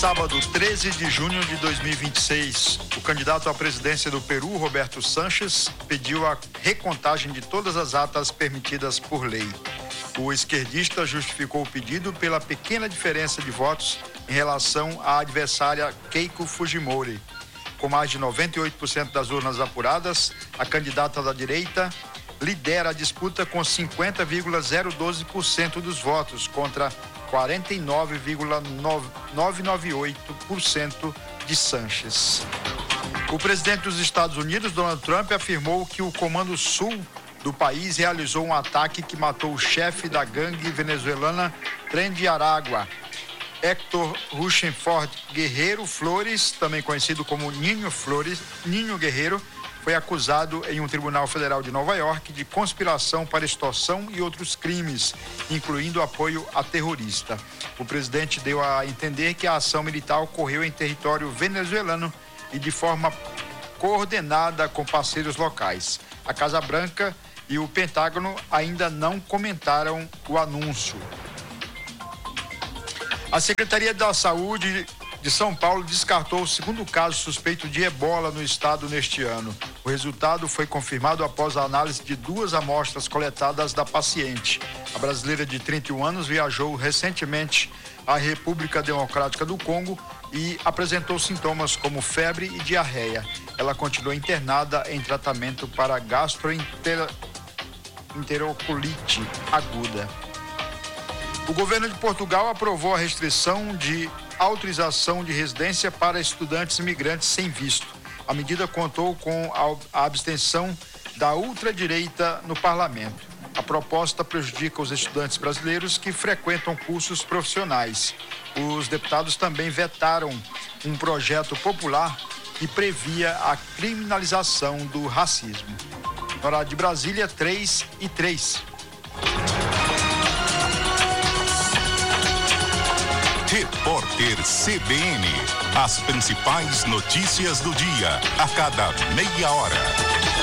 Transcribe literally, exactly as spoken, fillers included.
sábado, treze de junho de dois mil e vinte e seis, o candidato à presidência do Peru, Roberto Sanches, pediu a recontagem de todas as atas permitidas por lei. O esquerdista justificou o pedido pela pequena diferença de votos em relação à adversária Keiko Fujimori. Com mais de noventa e oito por cento das urnas apuradas, a candidata da direita lidera a disputa com cinquenta vírgula zero doze por cento dos votos contra quarenta e nove vírgula novecentos e noventa e oito por cento de Sanches. O presidente dos Estados Unidos, Donald Trump, afirmou que o Comando Sul do país realizou um ataque que matou o chefe da gangue venezuelana Tren de Aragua, Héctor Ruchenford Guerreiro Flores, também conhecido como Ninho Flores, Ninho Guerreiro, foi acusado em um tribunal federal de Nova York de conspiração para extorsão e outros crimes, incluindo apoio a terrorista. O presidente deu a entender que a ação militar ocorreu em território venezuelano e de forma coordenada com parceiros locais. A Casa Branca e o Pentágono ainda não comentaram o anúncio. A Secretaria da Saúde de São Paulo descartou o segundo caso suspeito de ebola no estado neste ano. O resultado foi confirmado após a análise de duas amostras coletadas da paciente. A brasileira de trinta e um anos viajou recentemente à República Democrática do Congo e apresentou sintomas como febre e diarreia. Ela continua internada em tratamento para gastroenterocolites aguda. O governo de Portugal aprovou a restrição de autorização de residência para estudantes imigrantes sem visto. A medida contou com a abstenção da ultradireita no parlamento. A proposta prejudica os estudantes brasileiros que frequentam cursos profissionais. Os deputados também vetaram um projeto popular que previa a criminalização do racismo. No horário de Brasília, três e três. Repórter C B N. As principais notícias do dia, a cada meia hora.